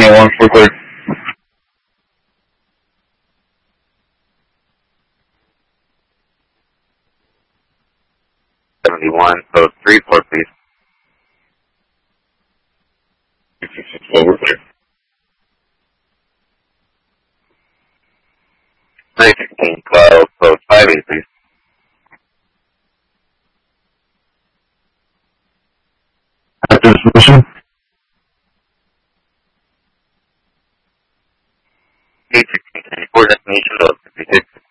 101 for clear. 71, so 3-4, please. 664, we're clear. 316, 12, so 5-8, please.